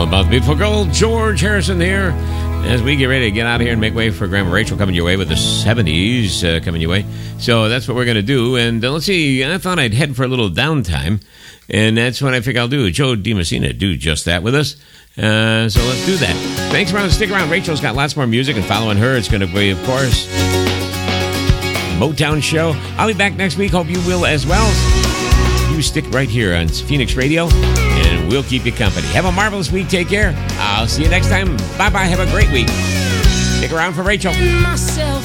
All about the beautiful girl, George Harrison here. As we get ready to get out of here and make way for Grandma Rachel coming your way with the 70s coming your way. So that's what we're going to do. And let's see, I thought I'd head for a little downtime. And that's what I think I'll do. Joe DiMessina do just that with us. So let's do that. Thanks for stick around. Rachel's got lots more music, and following her, it's going to be, of course, Motown Show. I'll be back next week. Hope you will as well. You stick right here on Phoenix Radio, and we'll keep you company. Have a marvelous week. Take care. I'll see you next time. Bye-bye. Have a great week. Stick around for Rachel.